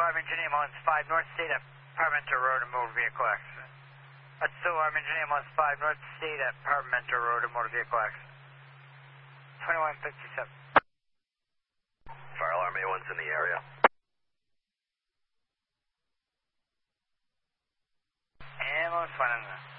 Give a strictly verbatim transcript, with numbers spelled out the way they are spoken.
Alarm Engine Ambulance five North State at Parmenter Road and Motor Vehicle Accident. That's still Alarm Engine Ambulance five North State at Parmenter Road and Motor Vehicle Accident. twenty-one fifty-seven. Fire alarm A one's in the area. Ambulance one in there.